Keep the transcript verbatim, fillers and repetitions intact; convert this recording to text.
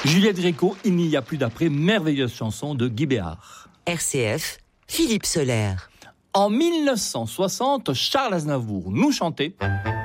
Juliette Gréco, Il n'y a plus d'après, merveilleuse chanson de Guy Béard. R C F, Philippe Soler. En mille neuf cent soixante, Charles Aznavour nous chantait